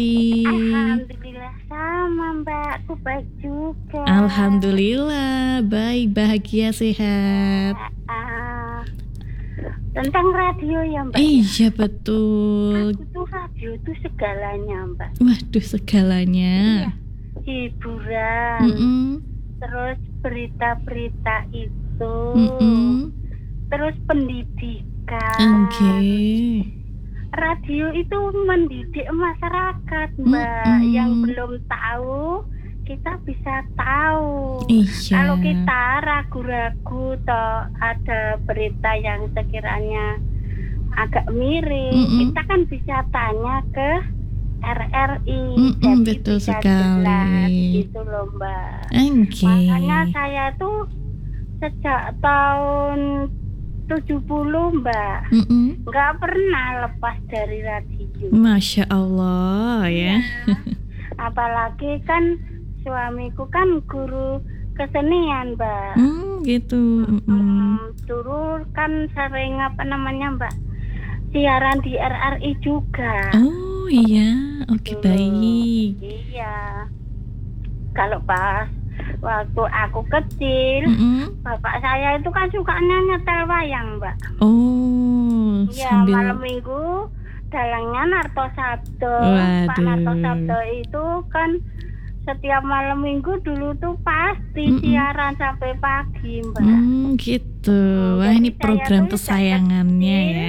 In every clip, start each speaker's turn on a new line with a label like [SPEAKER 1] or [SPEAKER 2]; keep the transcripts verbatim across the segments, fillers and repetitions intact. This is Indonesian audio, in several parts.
[SPEAKER 1] Alhamdulillah sama Mbak, aku baik juga.
[SPEAKER 2] Alhamdulillah, baik, bahagia, sehat.
[SPEAKER 1] Ah, tentang radio ya Mbak.
[SPEAKER 2] Iya betul.
[SPEAKER 1] Aku tuh radio tuh segalanya Mbak.
[SPEAKER 2] Waduh, segalanya.
[SPEAKER 1] Iya. Hiburan,
[SPEAKER 2] Mm-mm.
[SPEAKER 1] terus berita-berita itu,
[SPEAKER 2] Mm-mm.
[SPEAKER 1] terus pendidikan.
[SPEAKER 2] Oke. Okay.
[SPEAKER 1] Radio itu mendidik masyarakat Mbak. Mm-mm. Yang belum tahu kita bisa tahu.
[SPEAKER 2] Iya.
[SPEAKER 1] Kalau kita ragu-ragu toh ada berita yang sekiranya agak miring,
[SPEAKER 2] Mm-mm.
[SPEAKER 1] kita kan bisa tanya ke R R I.
[SPEAKER 2] Mm-mm,
[SPEAKER 1] Jadi
[SPEAKER 2] betul
[SPEAKER 1] bisa
[SPEAKER 2] sekali.
[SPEAKER 1] jelas gitu loh Mbak.
[SPEAKER 2] Okay.
[SPEAKER 1] Makanya saya tuh sejak tahun tujuh puluh Mbak,
[SPEAKER 2] Mm-mm.
[SPEAKER 1] nggak pernah lepas dari radio.
[SPEAKER 2] Masya Allah ya.
[SPEAKER 1] Ya. Apalagi kan suamiku kan guru kesenian Mbak.
[SPEAKER 2] Hmm, gitu.
[SPEAKER 1] Hmm, dulu kan sering apa namanya Mbak, siaran di R R I juga.
[SPEAKER 2] Oh iya, oke okay, baik.
[SPEAKER 1] Iya. Kalau pas waktu aku kecil,
[SPEAKER 2] mm-hmm.
[SPEAKER 1] bapak saya itu kan sukanya nyetel wayang Mbak.
[SPEAKER 2] Oh,
[SPEAKER 1] ya
[SPEAKER 2] sambil...
[SPEAKER 1] malam minggu dalangnya Narto Sabdo. Pak
[SPEAKER 2] Waduh.
[SPEAKER 1] Narto Sabdo itu kan setiap malam minggu dulu tuh pasti mm-hmm. siaran sampai pagi Mbak.
[SPEAKER 2] Hmm, gitu. Wah, ini program kesayangannya ya.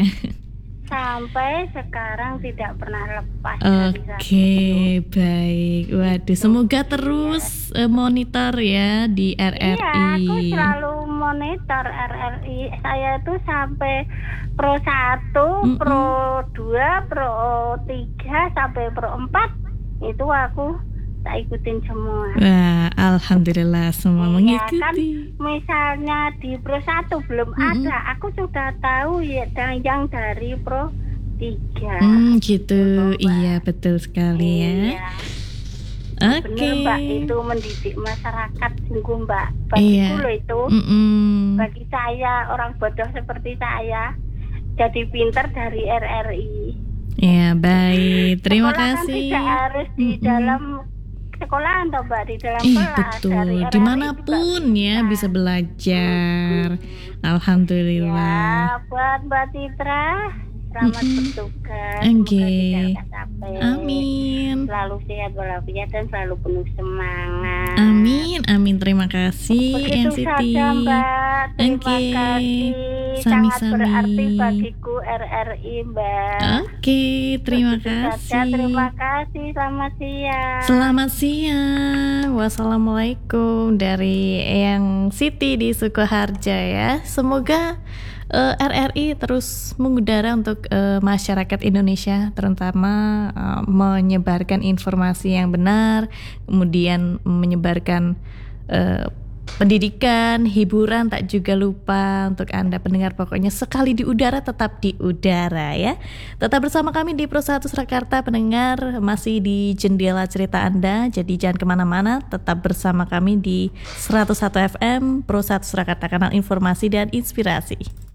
[SPEAKER 1] Sampai sekarang tidak pernah lepas.
[SPEAKER 2] Oke, okay, baik. Waduh, semoga terus ya. monitor ya di R R I.
[SPEAKER 1] Iya, aku selalu monitor R R I. Saya tuh sampai Pro satu, mm-mm. Pro dua, Pro tiga sampai Pro empat itu aku tak ikutin semua.
[SPEAKER 2] Wah, alhamdulillah semua ya, mengikuti.
[SPEAKER 1] Kan misalnya di Pro satu belum mm-hmm. ada, aku sudah tahu ya yang dari Pro tiga.
[SPEAKER 2] Hmm, gitu. Gitu iya, betul sekali iya. ya. Oke.
[SPEAKER 1] Okay. Benar Mbak, itu mendidik masyarakat sungguh Mbak. Bagiku
[SPEAKER 2] iya.
[SPEAKER 1] loh itu.
[SPEAKER 2] Mm-mm.
[SPEAKER 1] Bagi saya orang bodoh seperti saya jadi pinter dari R R I.
[SPEAKER 2] Ya, baik. Terima
[SPEAKER 1] Sekolah
[SPEAKER 2] kasih.
[SPEAKER 1] Kan tidak harus di mm-hmm. dalam sekolah atau Mbak, di dalam
[SPEAKER 2] Ih,
[SPEAKER 1] kelas.
[SPEAKER 2] betul. Dimanapun ya bisa belajar. Hmm. Alhamdulillah.
[SPEAKER 1] Ya, buat Mbak Citra, selamat mm-hmm. bertugas.
[SPEAKER 2] Okay. Amin.
[SPEAKER 1] Selalu sehat walafiat dan selalu penuh semangat.
[SPEAKER 2] Amin, amin. Terima kasih,
[SPEAKER 1] Begitu
[SPEAKER 2] Siti.
[SPEAKER 1] saja Mbak. Terima
[SPEAKER 2] okay.
[SPEAKER 1] kasih.
[SPEAKER 2] Sami-sami.
[SPEAKER 1] Sangat berarti bagiku R R I Mbak.
[SPEAKER 2] Oke, okay, terima
[SPEAKER 1] Begitu
[SPEAKER 2] kasih.
[SPEAKER 1] Saja. Terima kasih. Selamat siang.
[SPEAKER 2] Selamat siang. Wassalamualaikum dari Eyang Siti di Sukoharjo ya. Semoga Uh, R R I terus mengudara untuk uh, masyarakat Indonesia, terutama uh, menyebarkan informasi yang benar, kemudian menyebarkan uh, pendidikan, hiburan, tak juga lupa untuk Anda pendengar, pokoknya sekali di udara tetap di udara ya. Tetap bersama kami di Pro satu Surakarta, pendengar, masih di jendela cerita Anda, jadi jangan kemana-mana, tetap bersama kami di seratus satu F M Pro satu Surakarta, kanal informasi dan inspirasi.